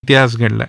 इतिहास घडला.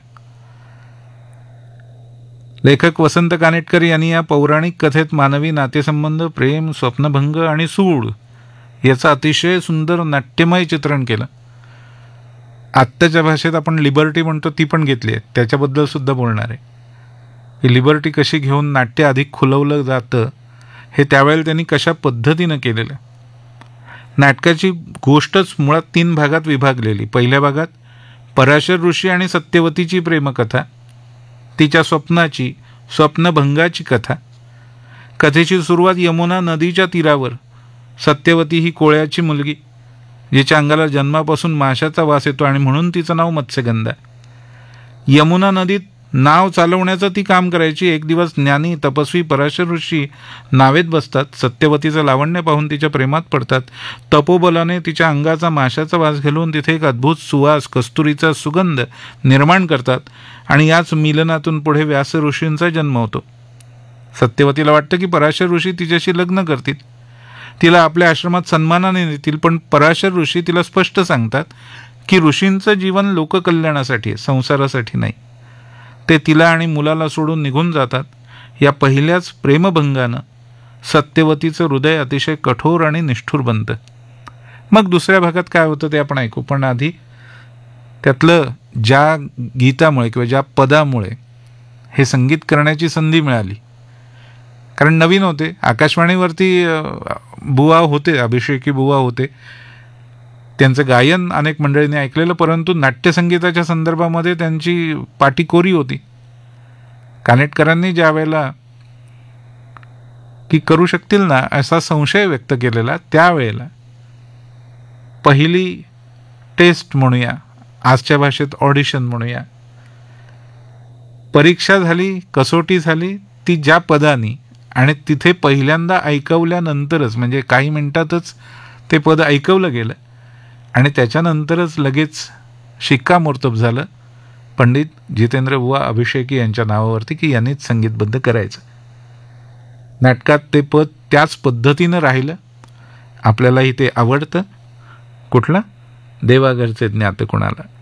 लेखक वसंत कानेटकर यांनी या पौराणिक कथेत मानवी नातेसंबंध, प्रेम, स्वप्नभंग आणि सूड याचं अतिशय सुंदर नाट्यमय चित्रण केलं. आत्ताच्या भाषेत आपण लिबर्टी म्हणतो ती पण घेतली आहे, त्याच्याबद्दल सुद्धा बोलणार आहे. ही लिबर्टी कशी घेऊन नाट्य अधिक खुलवलं जातं हे त्यावेळेला त्यांनी कशा पद्धतीनं केलेलं. नाटकाची गोष्टच मुळात 3 भागात विभागलेली. पहिल्या भागात पराशर ऋषी आणि सत्यवतीची प्रेमकथा, तिच्या स्वप्नाची, स्वप्नभंगाची कथा. कथेची सुरुवात यमुना नदीच्या तीरावर. सत्यवती ही कोळ्याची मुलगी, जिच्या अंगाला जन्मापासून माशाचा वास येतो आणि म्हणून तिचं नाव मत्स्यगंधा. यमुना नदीत नाव चालवण्याचं ती काम करायची. एक दिवस ज्ञानी तपस्वी पराशर ऋषी नावेत बसतात. सत्यवतीचं लावण्य पाहून तिच्या प्रेमात पडतात. तपोबलाने तिच्या अंगाचा माशाचा वास घालून तिथे एक अद्भुत सुवास, कस्तुरीचा सुगंध निर्माण करतात आणि याच मिलनातून पुढे व्यास ऋषींचा जन्म होतो. सत्यवतीला वाटतं की पराशर ऋषी तिच्याशी लग्न करतील, तिला आपल्या आश्रमात सन्मानाने नेतील. पण पराशर ऋषी तिला स्पष्ट सांगतात की ऋषींचं जीवन लोककल्याणासाठी आहे, संसारासाठी नाही. ते तिला आणि मुलाला सोडून निघून जातात. या पहिल्याच प्रेमभंगानं सत्यवतीचं हृदय अतिशय कठोर आणि निष्ठुर बनतं. मग दुसऱ्या भागात काय होतं ते आपण ऐकू, पण आधी त्यातलं ज्या गीतामुळे किंवा ज्या पदामुळे हे संगीत करण्याची संधी मिळाली, कारण नवीन होते. आकाशवाणीवरती बुवा होते, अभिषेकी बुवा होते, त्यांचं गायन अनेक मंडळींनी ऐकलेलं, परंतु नाट्यसंगीताच्या संदर्भामध्ये त्यांची पाटी कोरी होती. कानेटकरांनी ज्या वेळेला की करू शकतील ना असा संशय व्यक्त केलेला, त्यावेळेला पहिली टेस्ट म्हणूया, आजच्या भाषेत ऑडिशन म्हणूया, परीक्षा झाली, कसोटी झाली, ती ज्या पदानी आणि तिथे पहिल्यांदा ऐकवल्यानंतरच, म्हणजे काही मिनिटातच ते पद ऐकवलं गेलं आणि त्याच्यानंतरच लगेच शिक्कामोर्तब झालं पंडित जितेंद्र बुवा अभिषेकी यांच्या नावावरती की यांनीच संगीतबद्ध करायचं. नाटकात ते पद त्याच पद्धतीनं राहिलं. आपल्यालाही ते आवडतं. कुठलं? देवाघरचे ज्ञात कोणाला.